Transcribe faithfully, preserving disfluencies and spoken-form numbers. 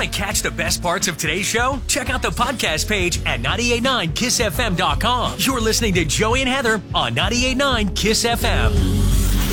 catch the best parts of today's show? Check out the podcast page at nine eight nine kiss f m dot com. You're listening to Joey and Heather on nine eight nine kiss F M.